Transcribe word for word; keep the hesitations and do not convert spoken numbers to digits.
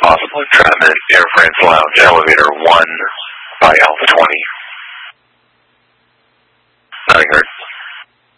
Possibly. Trinidad Air France Lounge, elevator one by Alpha twenty.